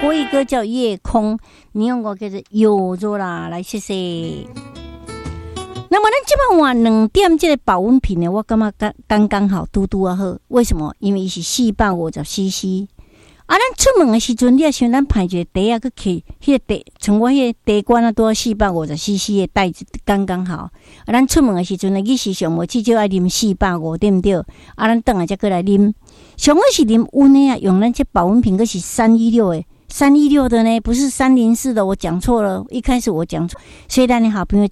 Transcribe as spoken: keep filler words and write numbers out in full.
国语歌叫《夜空》，你用我叫做有做啦，来谢谢。那么咱这摆换两点这个保温瓶呢，我感觉刚刚刚好，嘟嘟啊好。为什么？因为伊是四百五十 C C。啊，咱出门的时阵，你也想咱排一个茶啊，去摕迄个茶，像我迄个茶罐啊，多四百五十 C C 的袋子刚刚好。啊，咱出门的时阵呢，你是上无至少爱啉四百五，对不对？啊，咱等下再过来啉。上好是啉温的啊，用咱这保温瓶，可是三一六的，三一六的呢，不是三零四的，我讲错了，一开始我讲错，所以咱的好朋友。